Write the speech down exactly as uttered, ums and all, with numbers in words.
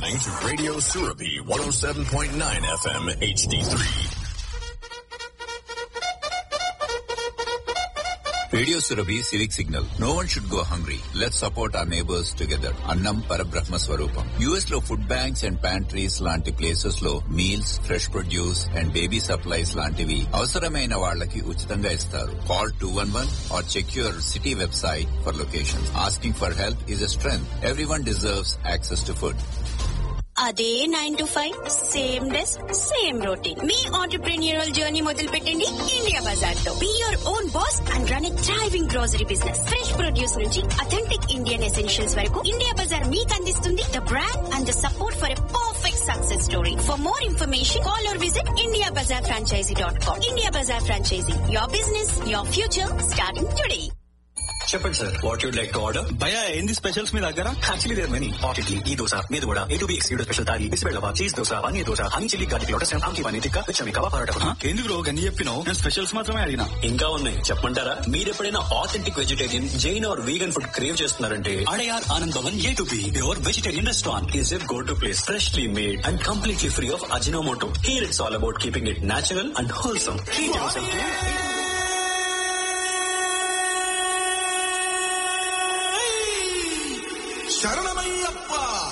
listening to Radio Surabi one oh seven point nine F M H D three. Radio Surabhi civic signal. No one should go hungry. Let's support our neighbours together. అన్నం పరబ్రహ్మ స్వరూపం. US లో food banks and pantries లాంటి places లో meals, fresh produce and baby supplies లాంటివి అవసరమైన వాళ్ళకి ఉచితంగా ఇస్తారు. Call two one one or cheque your city website for location. Asking for help is a strength. Everyone deserves access to food. అదే nine to five same desk same routine. Me entrepreneurial journey మొదలు పెట్టండి India Bazaar తో. Be your own boss and run a thriving grocery business. Fresh produce నుంచి authentic Indian essentials వరకు India Bazaar మీకు అందిస్తుంది the brand and the support for a perfect success story. For more information call or visit India Bazaar franchise dot com. India Bazaar franchise, your business, your future, starting today. చెప్పండి sir, what you'd like to order? భయ ఏంది specials మీ దగ్గర? Actually there many. Hot idli, ఈ దోశ, మీద కూడా A to be excluded special thali, బిస్బెల్లవా, cheese dosa, paneer dosa, honey chilli garlic lotus, ఆమ్కి paneer tikka, విచమి kebab parotta. ఏంది bro గన్ని చెప్పినావు? నేను స్పెషల్స్ మాత్రమే అడిగినా. ఇంకా ఉన్నాయి చెప్పమంటారా? మీరు ఎప్పుడైనా authentic vegetarian, Jain are vegan food crave చేస్తున్నారంటే Adyar Anand Bhavan A to be pure vegetarian restaurant is a go to place. Freshly made and completely free of Ajinomoto. Here it's all about keeping it natural and wholesome. Treat yourself to శరణమయ్యప్ప.